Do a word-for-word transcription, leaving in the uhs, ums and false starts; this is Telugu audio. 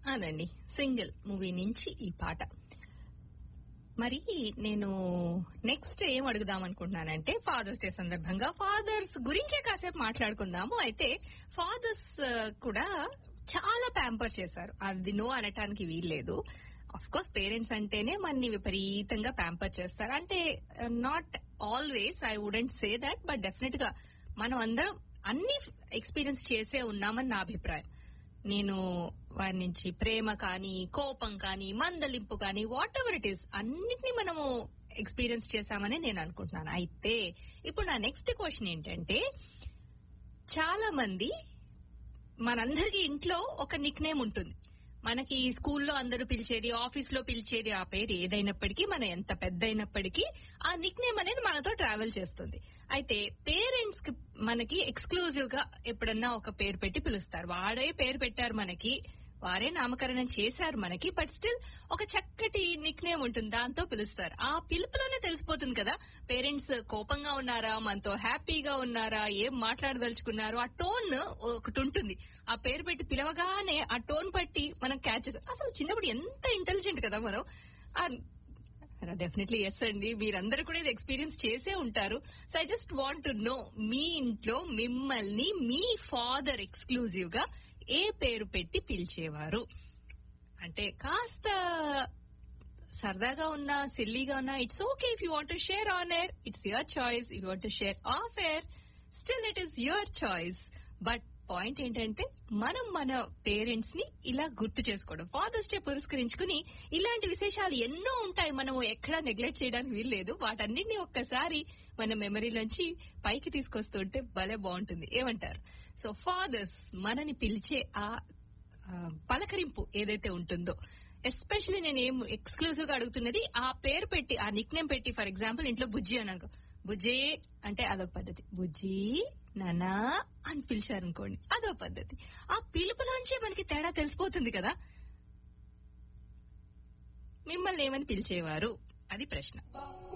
అదండి సింగిల్ మూవీ నుంచి ఈ పాట. మరి నేను నెక్స్ట్ ఏం అడుగుదాం అనుకుంటున్నానంటే ఫాదర్స్ డే సందర్భంగా ఫాదర్స్ గురించే కాసేపు మాట్లాడుకుందాము. అయితే ఫాదర్స్ కూడా చాలా ప్యాంపర్ చేశారు, అది నో అనటానికి వీల్లేదు. అఫ్ కోర్స్ పేరెంట్స్ అంటేనే మనని విపరీతంగా ప్యాంపర్ చేస్తారు. అంటే not always, I wouldn't say that, but definite గా మనం అందరం అన్ని ఎక్స్పీరియన్స్ చేసే ఉన్నామని నా అభిప్రాయం. నేను వారి నుంచి ప్రేమ కానీ, కోపం కానీ, మందలింపు కానీ, వాట్ ఎవర్ ఇట్ ఈస్ అన్నిటినీ మనము ఎక్స్పీరియన్స్ చేశామని నేను అనుకుంటున్నాను. అయితే ఇప్పుడు నా నెక్స్ట్ క్వశ్చన్ ఏంటంటే, చాలా మంది మనందరికీ ఇంట్లో ఒక నిక్ నేమ్ ఉంటుంది. మనకి స్కూల్లో అందరూ పిలిచేది, ఆఫీస్ లో పిలిచేది ఆ పేరు ఏదైనప్పటికీ, మనం ఎంత పెద్ద అయినప్పటికీ ఆ నిక్ నేమ్ అనేది మనతో ట్రావెల్ చేస్తుంది. అయితే పేరెంట్స్ కి మనకి ఎక్స్క్లూజివ్ గా ఎప్పుడన్నా ఒక పేరు పెట్టి పిలుస్తారు. వాడే పేరు పెట్టారు మనకి, వారే నామకరణం చేశారు మనకి, బట్ స్టిల్ ఒక చక్కటి నిక్ నేమ్ ఉంటుంది, దాంతో పిలుస్తారు. ఆ పిలుపులోనే తెలిసిపోతుంది కదా పేరెంట్స్ కోపంగా ఉన్నారా, మనతో హ్యాపీగా ఉన్నారా, ఏం మాట్లాడదలుచుకున్నారు. ఆ టోన్ ఒకటి ఉంటుంది, ఆ పేరు పెట్టి పిలవగానే ఆ టోన్ బట్టి మనం క్యాచ్ చేస్తాం. అసలు చిన్నప్పుడు ఎంత ఇంటెలిజెంట్ కదా మనం. డెఫినెట్లీ ఎస్ అండి, మీరందరూ కూడా ఇది ఎక్స్పీరియన్స్ చేసే ఉంటారు. So I just want to know, మీ ఇంట్లో మిమ్మల్ని మీ ఫాదర్ ఎక్స్క్లూజివ్ గా ఏ పేరు పెట్టి పిలిచేవారు? అంటే కాస్త సరదాగా ఉన్నా, సిల్లీగా ఉన్నా, it's okay. If you want to share on air, it's your choice. If you want to share of air, still it is your choice. But point ఏంటంటే, మనం మన పేరెంట్స్ ని ఇలా గుర్తు చేసుకోవడం. ఫాదర్స్ డే పురస్కరించుకుని ఇలాంటి విశేషాలు ఎన్నో ఉంటాయి, మనం ఎక్కడా నెగ్లెక్ట్ చేయడానికి వీల్లేదు. వాటన్నిటిని ఒక్కసారి మన మెమరీలోంచి పైకి తీసుకొస్తుంటే భలే బాగుంటుంది. ఏమంటారు? సో ఫాదర్స్ మనని పిలిచే ఆ పలకరింపు ఏదైతే ఉంటుందో, ఎస్పెషల్లీ నేను ఏం ఎక్స్క్లూజివ్ గా అడుగుతున్నది, ఆ పేరు పెట్టి, ఆ నిక్ నేమ్ పెట్టి, ఫర్ ఎగ్జాంపుల్ ఇంట్లో బుజ్జి అని అనుకో, బుజ్జి అంటే అదొక పద్ధతి. బుజ్జి, నానా అని పిలిచారనుకోండి, అదో పద్ధతి. ఆ పిలుపులోంచే మనకి తేడా తెలిసిపోతుంది కదా. మిమ్మల్ని ఏమని పిలిచేవారు? అది ప్రశ్న.